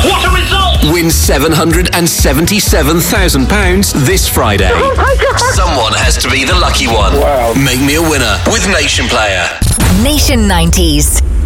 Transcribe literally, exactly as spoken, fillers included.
What a result! Win seven hundred seventy-seven thousand pounds this Friday. Oh my God. Someone has to be the lucky one. Wow. Make me a winner with Nation Player. Nation nineties.